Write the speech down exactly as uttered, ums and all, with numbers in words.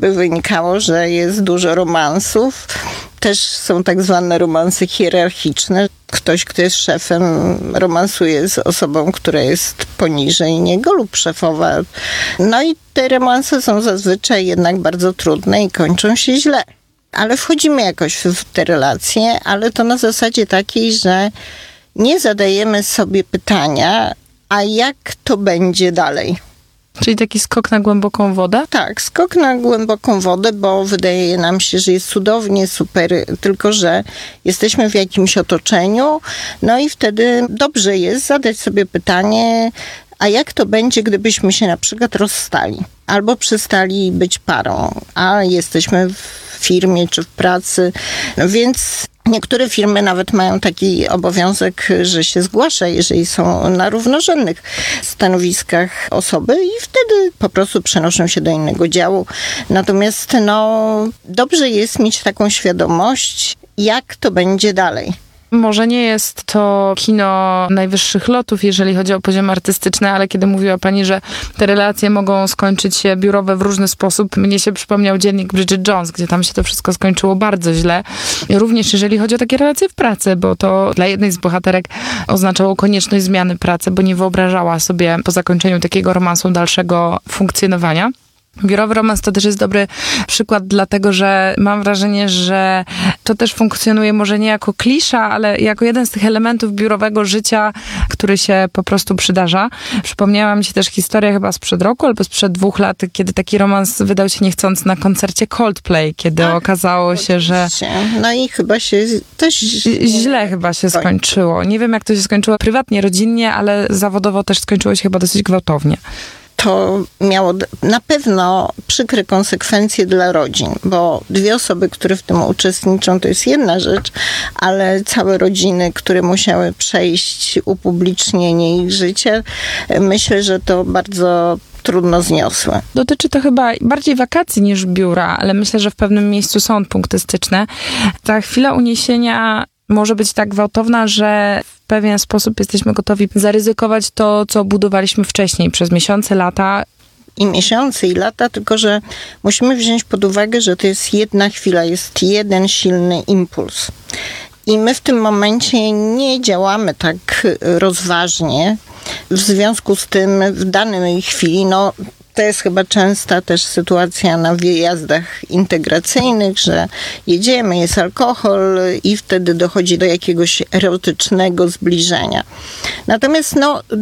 by wynikało, że jest dużo romansów. Też są tak zwane romanse hierarchiczne. Ktoś, kto jest szefem, romansuje z osobą, która jest poniżej niego lub szefowa. No i te romanse są zazwyczaj jednak bardzo trudne i kończą się źle. Ale wchodzimy jakoś w te relacje, ale to na zasadzie takiej, że nie zadajemy sobie pytania, a jak to będzie dalej? Czyli taki skok na głęboką wodę? Tak, skok na głęboką wodę, bo wydaje nam się, że jest cudownie, super, tylko że jesteśmy w jakimś otoczeniu, no i wtedy dobrze jest zadać sobie pytanie, a jak to będzie, gdybyśmy się na przykład rozstali? Albo przestali być parą, a jesteśmy w firmie czy w pracy, no więc niektóre firmy nawet mają taki obowiązek, że się zgłasza, jeżeli są na równorzędnych stanowiskach osoby i wtedy po prostu przenoszą się do innego działu. Natomiast no, dobrze jest mieć taką świadomość, jak to będzie dalej. Może nie jest to kino najwyższych lotów, jeżeli chodzi o poziom artystyczny, ale kiedy mówiła pani, że te relacje mogą skończyć się biurowe w różny sposób, mnie się przypomniał dziennik Bridget Jones, gdzie tam się to wszystko skończyło bardzo źle. Również jeżeli chodzi o takie relacje w pracy, bo to dla jednej z bohaterek oznaczało konieczność zmiany pracy, bo nie wyobrażała sobie po zakończeniu takiego romansu dalszego funkcjonowania. Biurowy romans to też jest dobry przykład, dlatego że mam wrażenie, że to też funkcjonuje może nie jako klisza, ale jako jeden z tych elementów biurowego życia, który się po prostu przydarza. Przypomniała mi się też historia chyba sprzed roku albo sprzed dwóch lat, kiedy taki romans wydał się niechcący na koncercie Coldplay, kiedy tak, okazało się, że... No i chyba się też... Źle chyba się skończyło. Nie wiem, jak to się skończyło prywatnie, rodzinnie, ale zawodowo też skończyło się chyba dosyć gwałtownie. To miało na pewno przykre konsekwencje dla rodzin, bo dwie osoby, które w tym uczestniczą, to jest jedna rzecz, ale całe rodziny, które musiały przejść upublicznienie ich życia, myślę, że to bardzo trudno zniosłe. Dotyczy to chyba bardziej wakacji niż biura, ale myślę, że w pewnym miejscu są punkty styczne. Ta chwila uniesienia może być tak gwałtowna, że w pewien sposób jesteśmy gotowi zaryzykować to, co budowaliśmy wcześniej przez miesiące, lata. I miesiące, i lata, tylko że musimy wziąć pod uwagę, że to jest jedna chwila, jest jeden silny impuls. I my w tym momencie nie działamy tak rozważnie. W związku z tym w danej chwili, no to jest chyba częsta też sytuacja na wyjazdach integracyjnych, że jedziemy, jest alkohol i wtedy dochodzi do jakiegoś erotycznego zbliżenia. Natomiast no,